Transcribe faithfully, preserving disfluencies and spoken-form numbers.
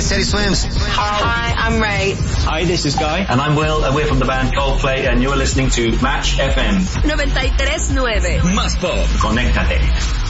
Teddy Swims. Hi, I'm Ray. Hi, this is Guy. And I'm Will, and we're from the band Coldplay, and you're listening to Match F M. noventa y tres nueve. Más pop. Conéctate.